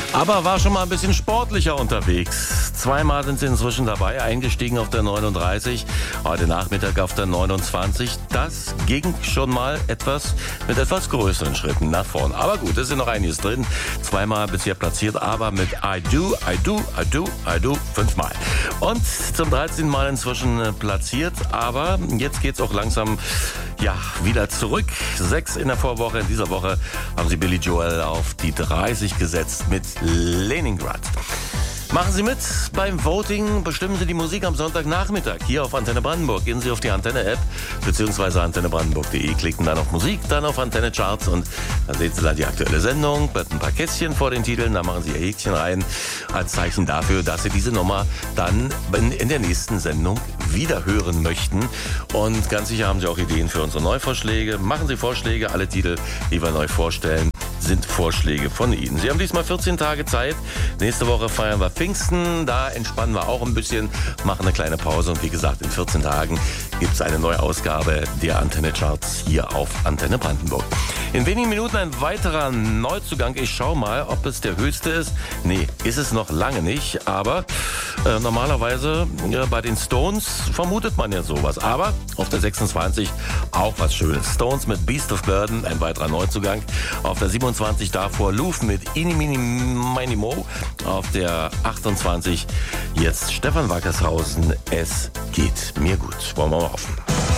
Aber war schon mal ein bisschen sportlicher unterwegs. Zweimal sind sie inzwischen dabei, eingestiegen auf der 39, heute Nachmittag auf der 29. Das ging schon mal mit etwas größeren Schritten nach vorn. Aber gut, es ist noch einiges drin. Zweimal bisher platziert, aber mit I do, fünfmal. Und zum 13. Mal inzwischen platziert, aber jetzt geht's auch langsam wieder zurück. 6 in der Vorwoche. In dieser Woche haben sie Billy Joel auf die 30 gesetzt mit Leningrad. Machen Sie mit beim Voting, bestimmen Sie die Musik am Sonntagnachmittag hier auf Antenne Brandenburg. Gehen Sie auf die Antenne-App bzw. antennebrandenburg.de, klicken dann auf Musik, dann auf Antenne Charts und dann sehen Sie dann die aktuelle Sendung, mit ein paar Kästchen vor den Titeln, da machen Sie Ihr Häkchen rein als Zeichen dafür, dass Sie diese Nummer dann in der nächsten Sendung wieder hören möchten. Und ganz sicher haben Sie auch Ideen für unsere Neuvorschläge. Machen Sie Vorschläge, alle Titel, die wir neu vorstellen, sind Vorschläge von Ihnen. Sie haben diesmal 14 Tage Zeit. Nächste Woche feiern wir Pfingsten. Da entspannen wir auch ein bisschen, machen eine kleine Pause. Und wie gesagt, in 14 Tagen gibt es eine neue Ausgabe der Antenne Charts hier auf Antenne Brandenburg. In wenigen Minuten ein weiterer Neuzugang. Ich schaue mal, ob es der höchste ist. Nee, ist es noch lange nicht. Aber normalerweise bei den Stones vermutet man ja sowas. Aber auf der 26 auch was Schönes. Stones mit Beast of Burden, ein weiterer Neuzugang. Auf der 27 davor Louvre mit Ini Mini Mini Mo. Auf der 28 jetzt Stefan Wackershausen. Es geht mir gut. Wollen wir mal hoffen.